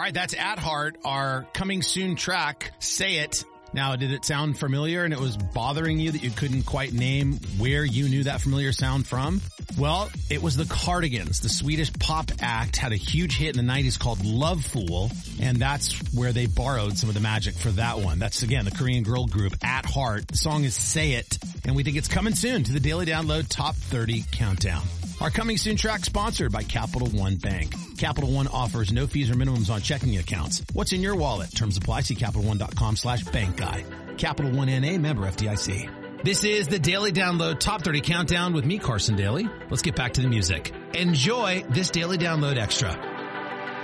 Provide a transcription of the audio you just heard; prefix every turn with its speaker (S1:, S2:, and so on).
S1: right, that's At Heart, our coming soon track, Say It. Now, did it sound familiar and it was bothering you that you couldn't quite name where you knew that familiar sound from? Well, it was the Cardigans. The Swedish pop act had a huge hit in the 90s called Love Fool, and that's where they borrowed some of the magic for that one. That's, again, the Korean girl group At Heart. The song is Say It, and we think it's coming soon to the Daily Download Top 30 Countdown. Our coming soon track sponsored by Capital One Bank. Capital One offers no fees or minimums on checking accounts. What's in your wallet? Terms apply. See CapitalOne.com/bank guide. Capital One NA, member FDIC. This is the Daily Download Top 30 Countdown with me, Carson Daly. Let's get back to the music. Enjoy this Daily Download Extra.